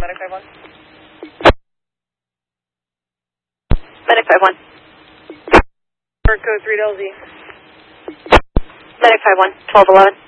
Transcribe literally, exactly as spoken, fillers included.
Medic five one. Medic five one. Code three L Z. Medic five one, twelve eleven.